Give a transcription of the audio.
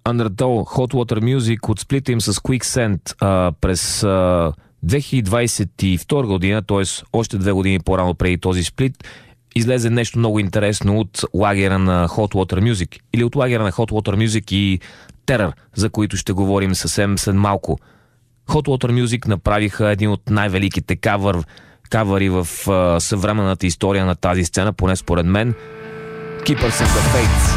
Undertow, Hot Water Music от сплита им с Quicksand през 2022 година, т.е. още 2 години по-рано преди този сплит, излезе нещо много интересно от лагера на Hot Water Music или от лагера на Hot Water Music и Terror, за които ще говорим съвсем след малко. Hot Water Music направиха един от най-великите кавъри в съвременната история на тази сцена, поне според мен. Keepers of the Fates.